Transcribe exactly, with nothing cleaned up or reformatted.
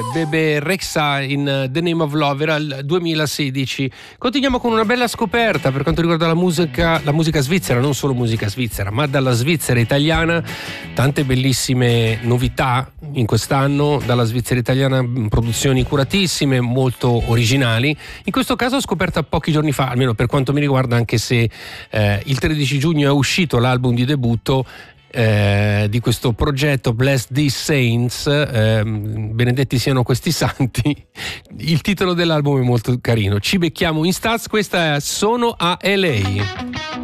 Bebe Rexha in The Name of Love, era il duemilasedici. Continuiamo con una bella scoperta per quanto riguarda la musica, la musica svizzera, non solo musica svizzera, ma dalla Svizzera italiana. Tante bellissime novità in quest'anno dalla Svizzera italiana, produzioni curatissime, molto originali. In questo caso ho scoperta pochi giorni fa, almeno per quanto mi riguarda, anche se eh, il tredici giugno è uscito l'album di debutto Eh, di questo progetto Bless These Saints, eh, benedetti siano questi santi. Il titolo dell'album è molto carino. Ci becchiamo in Staz, questa è Sono a L A.